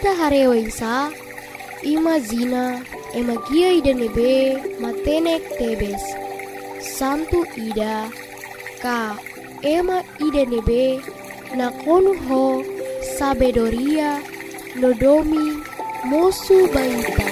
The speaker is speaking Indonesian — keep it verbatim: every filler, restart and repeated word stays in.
Ita harewa isa, ima zina, ema gia ida nebe, matenek tebes. Santu ida, ka ema ida nebe, nakonu ho, sabedoria, nodomi, mosu baita.